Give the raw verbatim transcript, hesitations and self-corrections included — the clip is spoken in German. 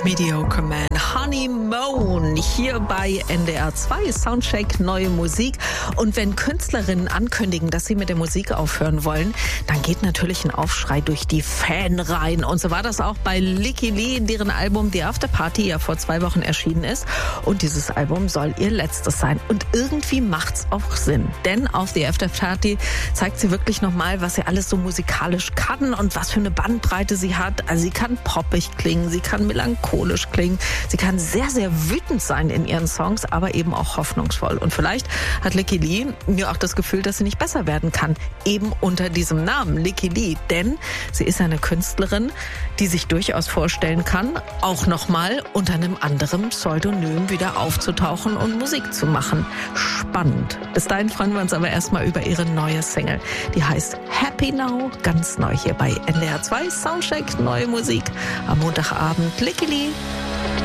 Mediocre Man, Honeymoon, hier bei N D R zwei, Soundcheck, neue Musik. Und wenn Künstlerinnen ankündigen, dass sie mit der Musik aufhören wollen, dann geht natürlich ein Aufschrei durch die Fanreihen. Und so war das auch bei Lykke Li, deren Album The After Party ja vor zwei Wochen erschienen ist. Und dieses Album soll ihr letztes sein. Und irgendwie macht's auch Sinn. Denn auf The After Party zeigt sie wirklich nochmal, was sie alles so musikalisch kann und was für eine Bandbreite sie hat. Also sie kann poppig klingen, sie kann melancholisch klingen, sie kann sehr, sehr wütend sein in ihren Songs, aber eben auch hoffnungsvoll. Und vielleicht hat Lykke Li mir auch das Gefühl, dass sie nicht besser werden kann, eben unter diesem Namen Lykke Li. Denn sie ist eine Künstlerin, die sich durchaus vorstellen kann, auch nochmal unter einem anderen Pseudonym wieder aufzutauchen und Musik zu machen. Spannend. Bis dahin freuen wir uns aber erstmal über ihre neue Single. Die heißt Happy Now, ganz neu hier bei N D R zwei, Soundcheck, neue Musik. Am Montagabend Lykke Li.